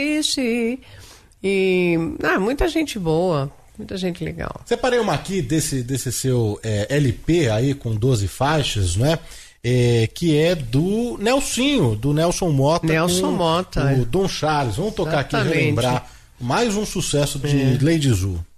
Muita gente boa, muita gente legal. Separei uma aqui desse seu LP aí com 12 faixas, né? Que é do Nelsinho, do Nelson Motta. O Dom Charles. Vamos tocar aqui e relembrar mais um sucesso de Lady Zu.